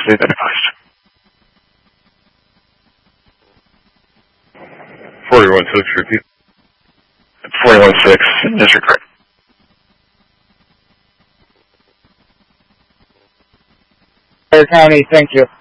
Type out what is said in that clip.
leave that post. 41-6, repeat. 41-6, disregard. County, thank you.